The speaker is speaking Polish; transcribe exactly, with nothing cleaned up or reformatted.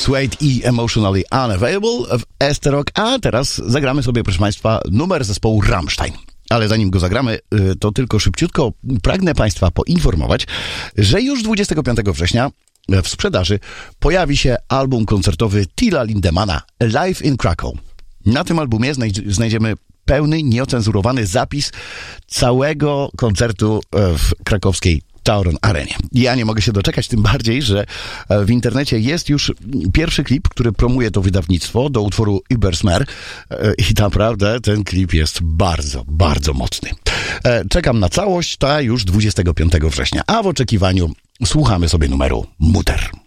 Suede i Emotionally Unavailable w Esterok, a teraz zagramy sobie, proszę Państwa, numer zespołu Rammstein. Ale zanim go zagramy, to tylko szybciutko pragnę Państwa poinformować, że już dwudziestego piątego września w sprzedaży pojawi się album koncertowy Tilla Lindemana Live in Krakow. Na tym albumie znajdziemy pełny, nieocenzurowany zapis całego koncertu w krakowskiej Tauron Arenie. Ja nie mogę się doczekać, tym bardziej, że w internecie jest już pierwszy klip, który promuje to wydawnictwo do utworu Übersmer i naprawdę ten klip jest bardzo, bardzo mocny. Czekam na całość, ta już dwudziestego piątego września, a w oczekiwaniu słuchamy sobie numeru Mutter.